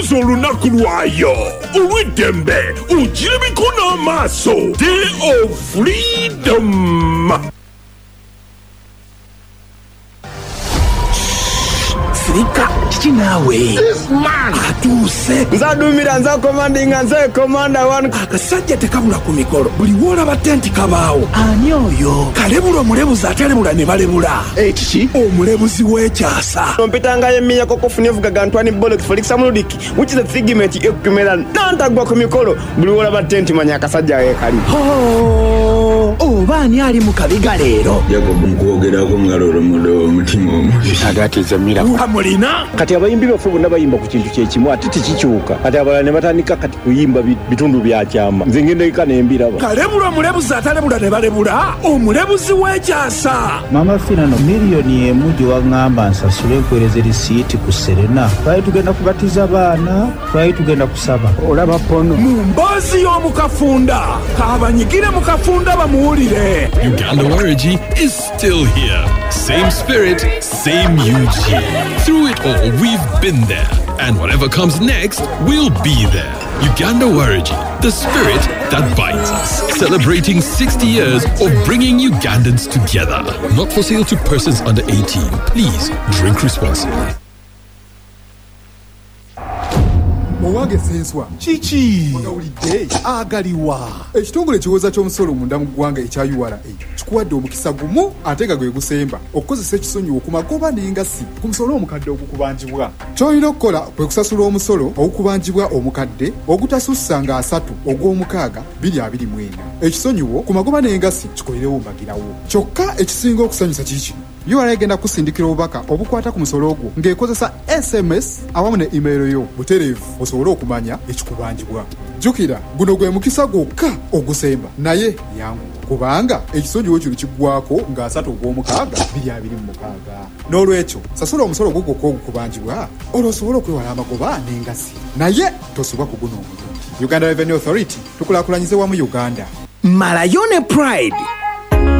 olunaku lwayo olw'eddembe ogirabiko n'amaaso. Day of Freedom. Sirika kiki naawe atuuse nzadumira nza komandinga nze komanda wanu akasajja tekabula ku mikolo buli woolaba tenti kabaawo. Ani oyo? Kalebula omulebuzi atalebula ne balebula. Kiki? Omulebuzi w'ekyasa ompitanga yemminya kokofuni evugaga Ntwani Bollock Felix Samuludiki which is a figment ekumera nantagwa ku mikolo buli woolaba tenti manya akasajja yeekali. Oba ani ali mu kabiga leero? Jacob nkwogerako ngalolo mudo omutima omubi. Agatiza mira mulina kati abayimbi baffe bonna bayimba ku kintu kyekimu ate tekikyuka kati abalala ne batandika kati kuyimba bitundu bya kyama nze ngenda eka nembiraba. Kalebula omulebuzi atalebula ne balebula omulebuzi w'ekyasa. Mama Finano miliyoni emu gye waŋŋamba nsasule nkuweereza risiiti ku Serena. Twali tugenda kubatiza baana, twali tugenda kusaba. Olaba pono mu mboozi y'omukafunda kabanyigire mu kafunda bamuwulire. Uganda Waragi is still here. Same spirit, same UG. Through it all, we've been there. And whatever comes next, we'll be there. Uganda Waragi, the spirit that binds us. Celebrating 60 years of bringing Ugandans together. Not for sale to persons under 18. Please drink responsibly. Owange senswa Chichi Ogawulidde agaliwa ekitongole kiwoza ky'omusolo munda mu ggwanga ekya URA kikuwadde omukisa gumu ate nga gwe gusemba okukozesa ekisonyiwo ku magoba n'engassi ku musolo omukadde ogukubanjibwa. Ky'olina okukola kwe kusasula omusolo ogukubanjibwa omukadde ogutasussa nga 3 ogw'omukaaga 2024. Ekisonyiwo ku magoba n'engassi kikolerewo mbagirawo. Kyokka ekisinga okusanyusa kiki URA egenda kusindikira obubaka obukwata ku musolo ogwo ng'ekozesa SMS awamu ne email yo butereevu osobole okumanya ekikubanjibwa. Jjukira guno gwe mukisa gwokka ogusemba naye yangu kubanga ekisonyiwo kino kiggwako nga 3 ogw'omukaaga 2026. N'olwekyo sasula omusolo gwo gwokka ogukubanjibwa olwo osobole okwewala amagoba n'engassi naye tosubwa ku guno omulungi. Uganda Revenue Authority tukulaakulanyize wamu Uganda. Malayo ne Pride